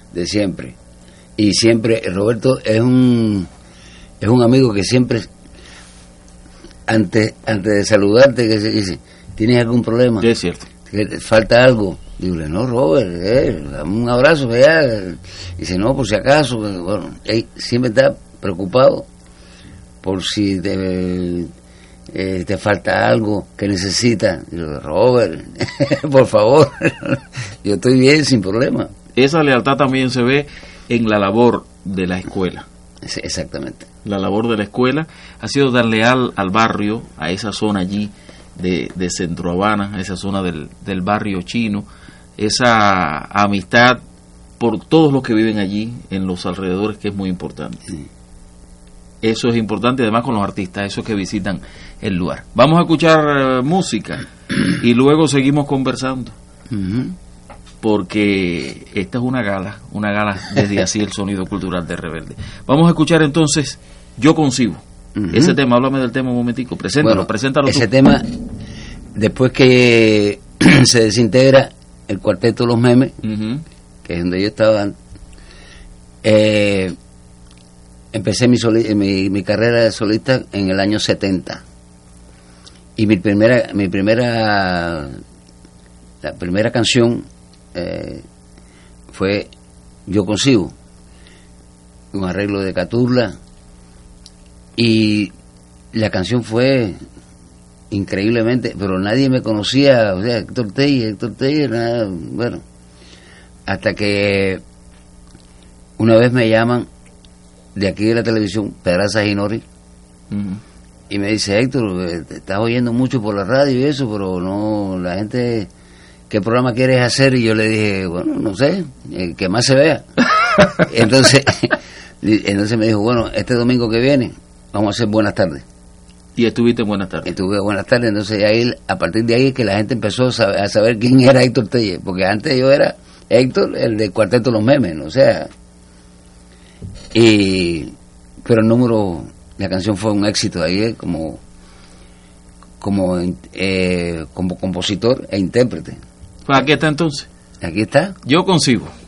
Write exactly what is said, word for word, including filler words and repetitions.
de siempre. Y siempre, Roberto es un es un amigo que siempre, antes antes de saludarte, que se dice, ¿tienes algún problema? Sí, es cierto. ¿Que te falta algo? Digo, no, Robert, eh, dame un abrazo, que ya. Dice, no, por si acaso. Bueno, él siempre está preocupado por si te, eh, te falta algo que necesitas. Digo, Robert, por favor, yo estoy bien, sin problema. Esa lealtad también se ve en la labor de la escuela. Sí, exactamente. La labor de la escuela ha sido dar leal al barrio, a esa zona allí de, de Centro Habana, a esa zona del, del barrio chino, esa amistad por todos los que viven allí en los alrededores, que es muy importante. Sí. Eso es importante, además con los artistas, esos que visitan el lugar. Vamos a escuchar uh, música y luego seguimos conversando. Uh-huh. Porque esta es una gala, una gala desde así el sonido cultural de Rebelde. Vamos a escuchar entonces Yo Concibo. Uh-huh. Ese tema, háblame del tema un momentico, preséntalo, bueno, preséntalo ese tú. Tema, después que se desintegra el Cuarteto Los Memes, uh-huh, que es donde yo estaba, eh, empecé mi, soli- mi, mi carrera de solista en el año setenta. Y mi primera, mi primera, la primera canción eh, fue Yo Concibo, un arreglo de Caturla, y la canción fue increíblemente, pero nadie me conocía, o sea, Héctor Telle, Héctor Telle, nada, bueno, hasta que una vez me llaman de aquí de la televisión, Pedraza Ginori, uh-huh, y me dice, Héctor, te estás oyendo mucho por la radio y eso, pero no, la gente, ¿qué programa quieres hacer? Y yo le dije, bueno, no sé, el que más se vea. entonces, entonces me dijo, bueno, este domingo que viene vamos a hacer Buenas Tardes. Y estuviste en Buenas Tardes. Estuve Buenas Tardes, entonces ahí, a partir de ahí es que la gente empezó a saber, a saber quién era Héctor Telle, porque antes yo era Héctor, el del Cuarteto Los Memes, ¿no? O sea, y, pero el número, la canción fue un éxito ahí, ¿eh? como, como, eh, como compositor e intérprete. Pues aquí está entonces. Aquí está. Yo Concibo.